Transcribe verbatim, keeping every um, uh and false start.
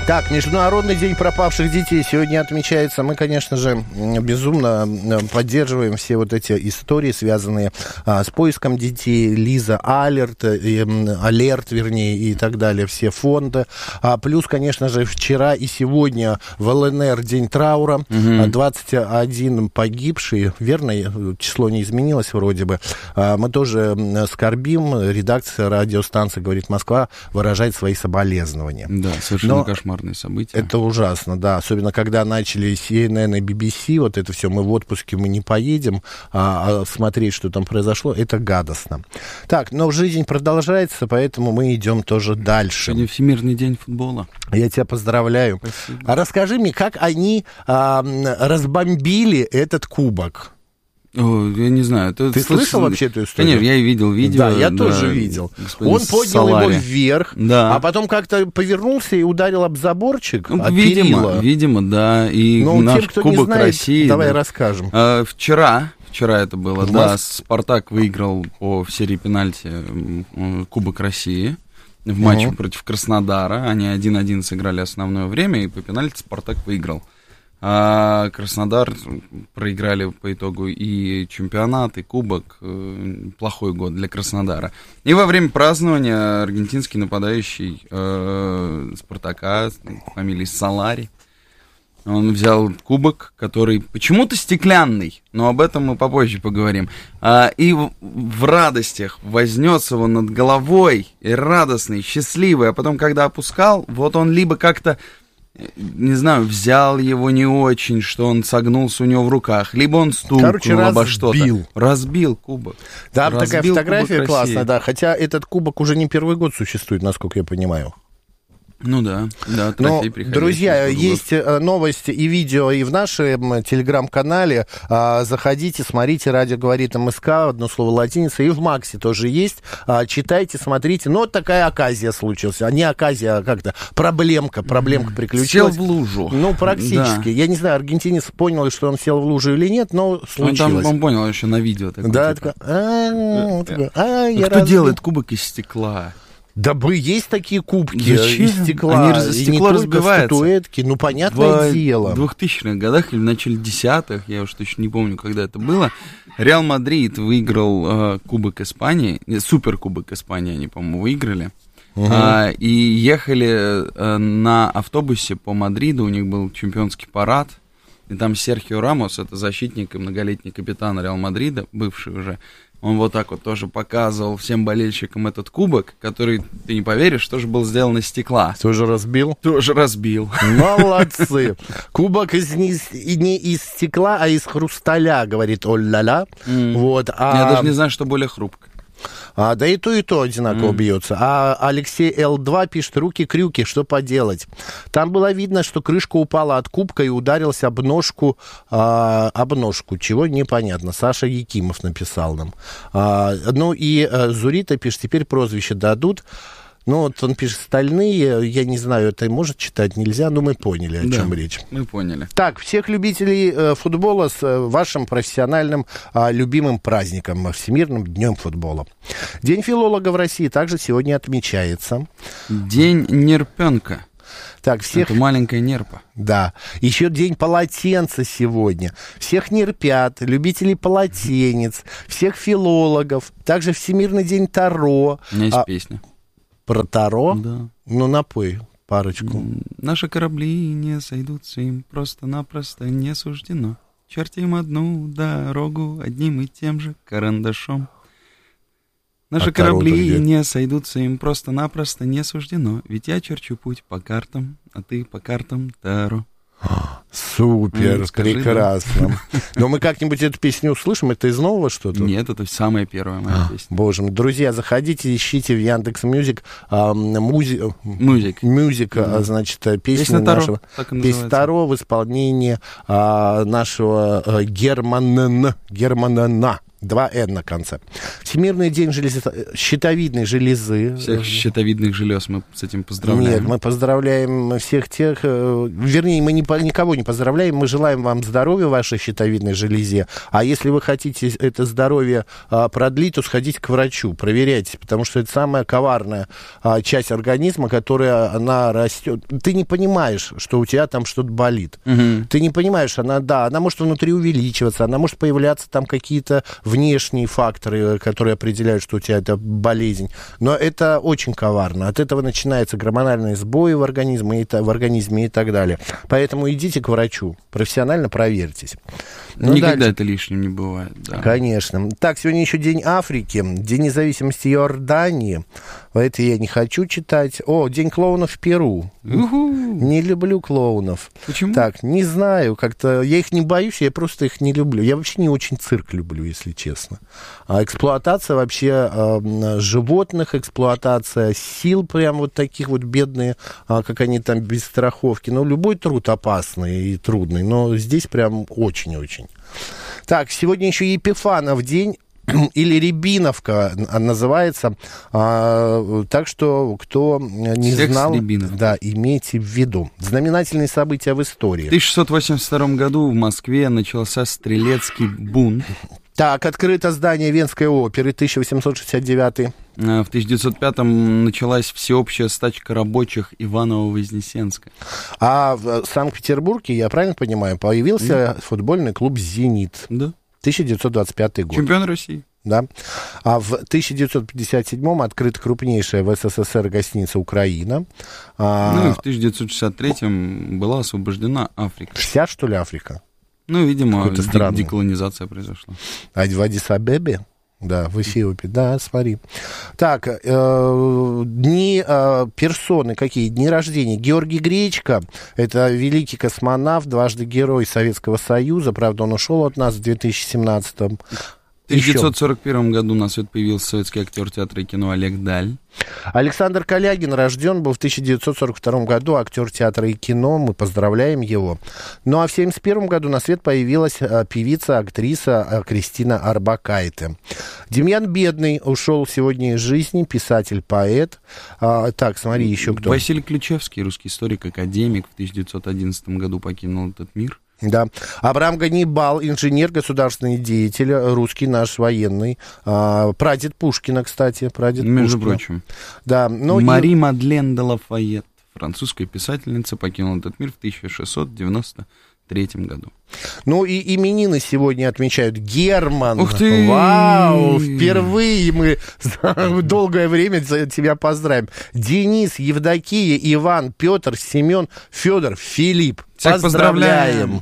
Так, Международный день пропавших детей сегодня отмечается. Мы, конечно же, безумно поддерживаем все вот эти истории, связанные а, с поиском детей. Лиза Алерт, э, Алерт, вернее, и так далее, все фонды. А, плюс, конечно же, вчера и сегодня в ЛНР день траура. Угу. двадцать один погибшие, верно, число не изменилось вроде бы. А, мы тоже скорбим. Редакция радиостанции «Говорит Москва» выражает свои соболезнования. Да, совершенно Но кошмарные события. Это ужасно, да. Особенно, когда начали си эн эн и би би си, вот это все, мы в отпуске, мы не поедем, а, а смотреть, что там произошло, это гадостно. Так, но жизнь продолжается, поэтому мы идем тоже дальше. Сегодня Всемирный день футбола. Я тебя поздравляю. Спасибо. А расскажи мне, как они а, разбомбили этот кубок? О, я не знаю. Это, Ты слышал, слышал вообще эту историю? Конечно, я и видел видео. Да, я да, тоже видел. Он поднял Солари. его вверх, да. а потом как-то повернулся и ударил об заборчик, ну, от видимо, перила. Видимо, да. И Но наш тем, кто Кубок не знает, России. давай да. расскажем. А, вчера, вчера это было, В да, Моск... Спартак выиграл по в серии пенальти Кубок России в матче uh-huh. против Краснодара. Они один-один сыграли основное время, и по пенальти Спартак выиграл. А Краснодар проиграли по итогу и чемпионат, и кубок. Плохой год для Краснодара. И во время празднования аргентинский нападающий э, Спартака, фамилией Солари, он взял кубок, который почему-то стеклянный, но об этом мы попозже поговорим. А, и в, в радостях вознес его над головой, и радостный, счастливый. А потом, когда опускал, вот он либо как-то, не знаю, взял его не очень, что он согнулся у него в руках, либо он стукнул обо что-то. Разбил кубок. Да, разбил такая фотография классная, России. Да. Хотя этот кубок уже не первый год существует, насколько я понимаю. Ну да, да, трофей приходил. Друзья, есть новости и видео и в нашем телеграм-канале. Заходите, смотрите, радио говорит МСК, одно слово латиница, и в Максе тоже есть. Читайте, смотрите. Ну, вот такая оказия случилась. А не оказия, а как-то проблемка, проблемка приключилась. Сел в лужу. Ну, практически. Да. Я не знаю, аргентинец понял, что он сел в лужу или нет, но случилось. Он там, он понял еще на видео. Такой, да, типа. такой, а, я Кто делает кубок из стекла? Да бы есть такие кубки Зачем? из стекла. Они раз, стекло и не только разбивается. Статуэтки, ну, понятное в дело. В двухтысячных годах или в начале десятых, я уж точно не помню, когда это было, Реал Мадрид выиграл э, Кубок Испании, Суперкубок Испании они, по-моему, выиграли. Угу. А, и ехали э, на автобусе по Мадриду, у них был чемпионский парад, и там Серхио Рамос, это защитник и многолетний капитан Реал Мадрида, бывший уже, он вот так вот тоже показывал всем болельщикам этот кубок, который, ты не поверишь, тоже был сделан из стекла. Тоже разбил? Тоже разбил. Молодцы. Кубок из, не, не из стекла, а из хрусталя, говорит Оль-ля-ля. Mm. Вот, а... Я даже не знаю, что более хрупко. А, да и то, и то одинаково mm. бьется. А Алексей Эл два пишет: руки-крюки, что поделать. Там было видно, что крышка упала от кубка и ударился об ножку, а, об ножку, чего непонятно. Саша Якимов написал нам. А, ну и а, Зурита пишет: теперь прозвище дадут. Ну, вот он пишет «стальные», я не знаю, это может читать, нельзя, но мы поняли, о да, чем речь. Мы поняли. Так, всех любителей э, футбола с э, вашим профессиональным э, любимым праздником, Всемирным днем футбола. День филолога в России также сегодня отмечается. День нерпенка. Так, всех... Это маленькая нерпа. Да. Еще день полотенца сегодня. Всех нерпят, любителей полотенец, всех филологов. Также Всемирный день Таро. У меня есть а... песня. Про Таро? Да. Ну, напой парочку. Наши корабли не сойдутся, им просто-напросто не суждено. Чертим одну дорогу одним и тем же карандашом. Наши а корабли не сойдутся, им просто-напросто не суждено. Ведь я черчу путь по картам, а ты по картам Таро. Супер, скажи, прекрасно. Да. Но мы как-нибудь эту песню услышим? Это из нового что-то? Нет, это самая первая моя а, песня. Боже мой. Друзья, заходите, ищите в Яндекс.Мьюзик а, музи... Музик. Музыка, да. Значит, песни нашего... Песня Таро в исполнении а, нашего а, Германа. Германа. Два «Н» на конце. Всемирный день железо... щитовидной железы. Всех щитовидных желез мы с этим поздравляем. Нет, мы поздравляем всех тех... Вернее, мы не, никого не поздравляем, мы желаем вам здоровья в вашей щитовидной железе. А если вы хотите это здоровье а, продлить, то сходите к врачу, проверяйтесь, потому что это самая коварная а, часть организма, которая, она растет. Ты не понимаешь, что у тебя там что-то болит. Угу. Ты не понимаешь, она, да, она может внутри увеличиваться, она может появляться там какие-то внешние факторы, которые определяют, что у тебя это болезнь. Но это очень коварно. От этого начинаются гормональные сбои в организме и, в организме и так далее. Поэтому идите к врачу, профессионально проверьтесь. Ну, Никогда дальше. Это лишним не бывает. Да. Конечно. Так, сегодня еще День Африки, День независимости Иордании. Это я не хочу читать. О, День клоунов в Перу. У-ху. Не люблю клоунов. Почему? Так, не знаю, как-то я их не боюсь, я просто их не люблю. Я вообще не очень цирк люблю, если честно. А эксплуатация вообще э, животных, эксплуатация сил прям вот таких вот бедные, э, как они там без страховки. Ну, любой труд опасный и трудный, но здесь прям очень-очень. Так, сегодня еще Епифанов день. Или Рябиновка называется. А, так что, кто не Секс знал, Рябиновка. Да, имейте в виду. Знаменательные события в истории. В тысяча шестьсот восемьдесят втором году в Москве начался стрелецкий бунт. Так, открыто здание Венской оперы, тысяча восемьсот шестьдесят девятый. В тысяча девятьсот пятом началась всеобщая стачка рабочих Иваново-Вознесенска. А в Санкт-Петербурге, я правильно понимаю, появился mm. футбольный клуб «Зенит». Да. тысяча девятьсот двадцать пятый год. Чемпион России. Да. А в тысяча девятьсот пятьдесят седьмом открыта крупнейшая в СССР гостиница «Украина». Ну и в тысяча девятьсот шестьдесят третьем была освобождена Африка. Вся, что ли, Африка? Ну, видимо, ди- деколонизация произошла. А в Аддис-Абебе? Да, в Эфиопии, да, смотри. Так, э, дни э, персоны какие? Дни рождения. Георгий Гречко, это великий космонавт, дважды герой Советского Союза, правда, он ушел от нас в две тысячи семнадцатом. В тысяча девятьсот сорок первом году на свет появился советский актер театра и кино Олег Даль. Александр Калягин рожден был в тысяча девятьсот сорок втором году, актер театра и кино, мы поздравляем его. Ну а в семьдесят первом году на свет появилась а, певица, актриса а, Кристина Орбакайте. Демьян Бедный ушел сегодня из жизни, писатель, поэт. А, так, смотри, еще кто. Василий Ключевский, русский историк, академик, в тысяча девятьсот одиннадцатом году покинул этот мир. Да. Абрам Ганнибал, инженер, государственный деятель, русский наш военный. А, прадед Пушкина, кстати. Прадед Между Пушкина. прочим. Да. Ну, Мари и... Мадлен де Лафайет, французская писательница, покинула этот мир в тысяча шестьсот девяносто третьем году. Ну и именины сегодня отмечают. Герман. Ух ты! Вау! Впервые мы долгое время тебя поздравим. Денис, Евдокия, Иван, Петр, Семен, Федор, Филипп. Всех поздравляем! Поздравляем!